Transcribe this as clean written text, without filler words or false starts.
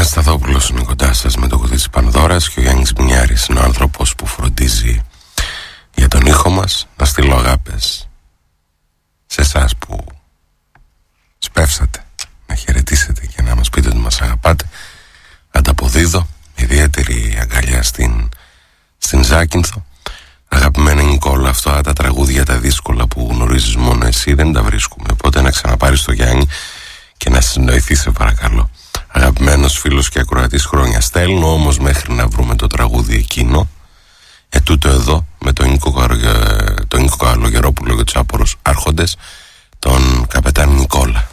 Θανάσης Σταθόπουλος είναι κοντά σας με το Κουδίτσι Πανδώρας και ο Γιάννης Μινιάρης είναι ο άνθρωπος που φροντίζει για τον ήχο μας. Να στείλω αγάπες σε εσάς που σπεύσατε να χαιρετήσετε και να μας πείτε ότι μας αγαπάτε. Ανταποδίδω ιδιαίτερη αγκαλιά στην Ζάκυνθο. Αγαπημένη Νικόλα, αυτά τα τραγούδια τα δύσκολα που γνωρίζεις μόνο εσύ δεν τα βρίσκουμε, οπότε να ξαναπάρεις το Γιάννη και να συνοηθεί, σε παρακαλώ. Αγαπημένος φίλος και ακροατής, χρόνια στέλνω, όμως μέχρι να βρούμε το τραγούδι εκείνο, ετούτο εδώ με τον Νίκο Καλογερόπουλο και τους άπορους άρχοντες, τον καπετάν Νικόλα.